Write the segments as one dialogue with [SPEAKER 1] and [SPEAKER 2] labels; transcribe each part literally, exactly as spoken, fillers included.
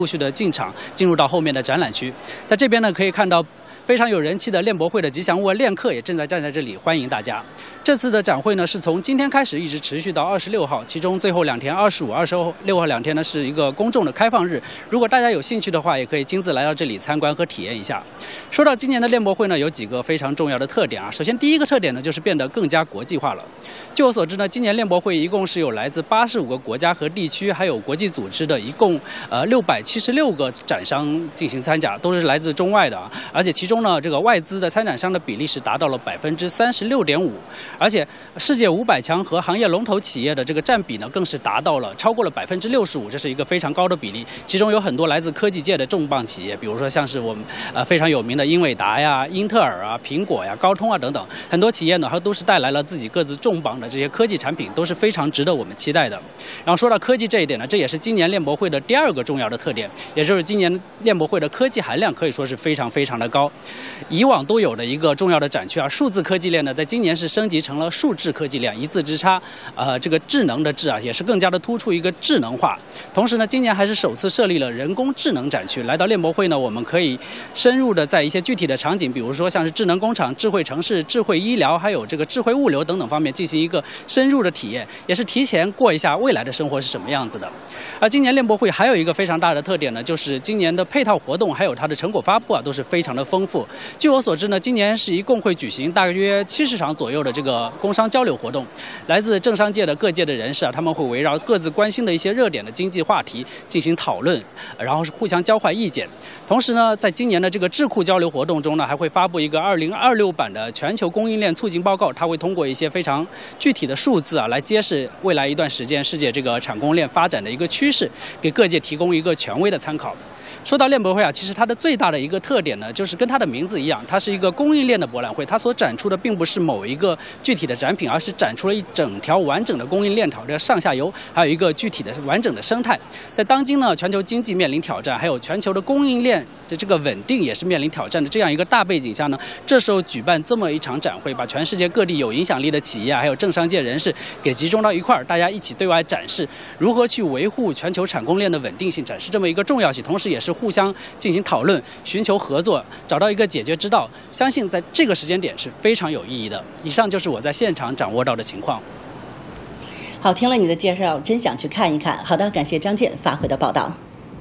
[SPEAKER 1] 陆续的进场，进入到后面的展览区。在这边呢，可以看到非常有人气的链博会的吉祥物链客也正在站在这里欢迎大家。这次的展会呢，是从今天开始一直持续到二十六号，其中最后两天二十五、二十六号两天呢是一个公众的开放日。如果大家有兴趣的话，也可以亲自来到这里参观和体验一下。说到今年的链博会呢，有几个非常重要的特点啊。首先，第一个特点呢，就是变得更加国际化了。据我所知呢，今年链博会一共是有来自八十五个国家和地区，还有国际组织的，一共呃六百七十六个展商进行参加，都是来自中外的啊。而且其中呢，这个外资的参展商的比例是达到了百分之三十六点五，而且世界五百强和行业龙头企业的这个占比呢，更是达到了超过了百分之六十五，这是一个非常高的比例。其中有很多来自科技界的重磅企业，比如说像是我们呃非常有名的英伟达呀、英特尔啊、苹果呀、高通啊等等，很多企业呢，它都是带来了自己各自重磅的这些科技产品，都是非常值得我们期待的。然后说到科技这一点呢，这也是今年链博会的第二个重要的特点，也就是今年链博会的科技含量可以说是非常非常的高。以往都有的一个重要的展区啊，数字科技链呢，在今年是升级成了数智科技链，一字之差。呃，这个智能的智啊，也是更加的突出一个智能化。同时呢，今年还是首次设立了人工智能展区。来到链博会呢，我们可以深入的在一些具体的场景，比如说像是智能工厂、智慧城市、智慧医疗，还有这个智慧物流等等方面进行一个深入的体验，也是提前过一下未来的生活是什么样子的。而今年链博会还有一个非常大的特点呢，就是今年的配套活动还有它的成果发布啊，都是非常的丰富。据我所知呢，今年是一共会举行大约七十场左右的这个工商交流活动，来自政商界的各界的人士啊，他们会围绕各自关心的一些热点的经济话题进行讨论，然后是互相交换意见。同时呢，在今年的这个智库交流活动中呢，还会发布一个二零二六版的全球供应链促进报告，它会通过一些非常具体的数字啊，来揭示未来一段时间世界这个产供链发展的一个趋势，给各界提供一个权威的参考。说到链博会啊，其实它的最大的一个特点呢，就是跟它的名字一样，它是一个供应链的博览会。它所展出的并不是某一个具体的展品，而是展出了一整条完整的供应链条，这上下游还有一个具体的完整的生态。在当今呢，全球经济面临挑战，还有全球的供应链的这个稳定也是面临挑战的这样一个大背景下呢，这时候举办这么一场展会，把全世界各地有影响力的企业还有政商界人士给集中到一块儿，大家一起对外展示如何去维护全球产供链的稳定性，展示这么一个重要性，同时也是互相进行讨论，寻求合作，找到一个解决之道。相信在这个时间点是非常有意义的。以上就是我在现场掌握到的情况。
[SPEAKER 2] 好，听了你的介绍，真想去看一看。好的，感谢张健发回的报道。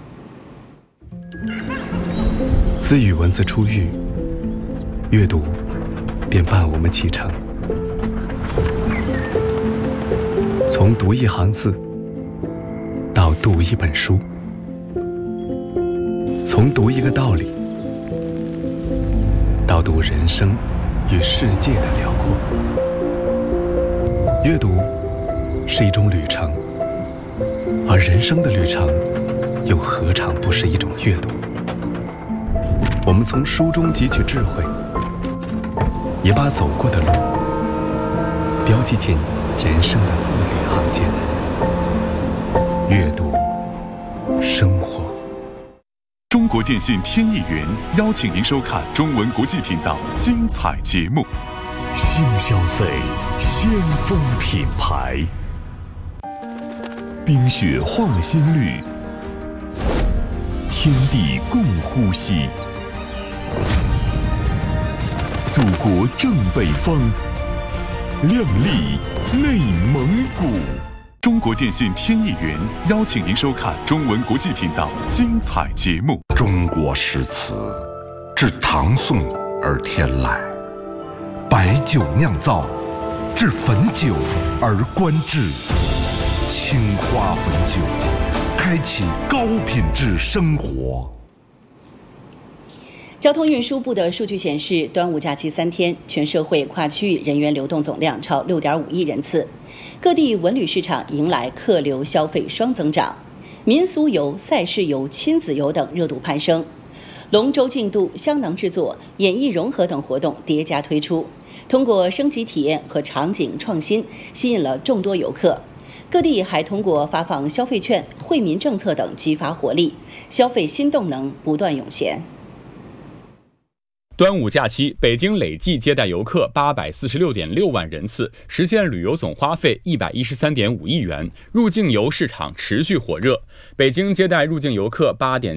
[SPEAKER 3] 自与文字初遇，阅读便伴我们启程。从读一行字到读一本书，从读一个道理到读人生与世界的辽阔。阅读是一种旅程，而人生的旅程又何尝不是一种阅读？我们从书中汲取智慧，也把走过的路标记进人生的字里行间。阅读，生活。
[SPEAKER 4] 中国电信天翼云邀请您收看中文国际频道精彩节目。
[SPEAKER 5] 新消费，先锋品牌。冰雪化新绿，天地共呼吸。祖国正北方，亮丽内蒙古。
[SPEAKER 4] 中国电信天翼云邀请您收看中文国际频道精彩节目。
[SPEAKER 6] 中国诗词自唐宋而天来，白酒酿造，至汾酒而观之。青花汾酒，开启高品质生活。
[SPEAKER 2] 交通运输部的数据显示，端午假期三天，全社会跨区域人员流动总量超六点五亿人次，各地文旅市场迎来客流消费双增长，民俗游、赛事游、亲子游等热度攀升，龙舟竞渡、香囊制作、演艺融合等活动叠加推出，通过升级体验和场景创新，吸引了众多游客。各地还通过发放消费券、惠民政策等激发活力，消费新动能不断涌现。
[SPEAKER 7] 端午假期，北京累计接待游客八百四十六点六万人次，实现旅游总花费一百一十三点五亿元，入境游市场持续火热。北京接待入境游客八点